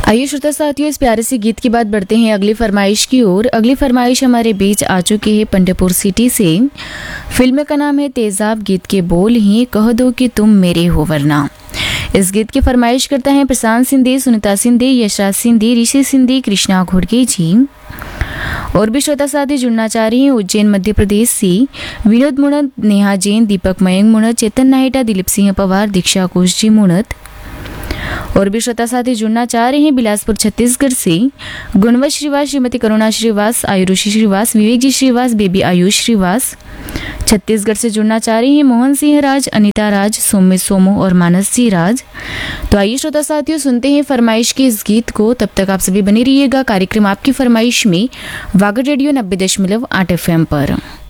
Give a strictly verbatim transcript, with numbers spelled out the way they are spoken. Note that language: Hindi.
आइए श्रोता साथियों, इस प्यारे से गीत के बाद बढ़ते हैं अगली फरमाइश की ओर। अगली फरमाइश हमारे बीच आ चुकी है पंढरपुर सिटी से। फिल्म का नाम है तेजाब, गीत के बोल हैं कह दो कि तुम मेरे हो वरना। इस गीत की फरमाइश करता है प्रशांत सिंधे, सुनीता सिंधे, यशराज सिंधे, ऋषि सिंधे, कृष्णा घोड़के जी। और भी श्रोता साथी जुड़ना चाह रही हैं उज्जैन मध्य प्रदेश से विनोद मुणत, नेहा जैन, दीपक मयंक मुणत, चेतन नाहेटा, दिलीप सिंह पवार, दीक्षा कोश जी मुणत। और भी श्रोता साथी जुड़ना चाह रहे हैं बिलासपुर छत्तीसगढ़ से गुणवत श्रीवास, श्रीमती करुणा श्रीवास, आयुषी श्रीवास, विवेक जी श्रीवास, बेबी आयुष श्रीवास। छत्तीसगढ़ से जुड़ना चाह रही हैं मोहन सिंह राज, अनिता राज, सौम्य सोमो और मानस जी राज। तो आइए श्रोता साथियों, सुनते हैं फरमाइश के इस गीत को। तब तक आप सभी बने रहिएगा कार्यक्रम आपकी फरमाइश में वागड़ रेडियो नब्बे दशमलव आठ एफ एम पर।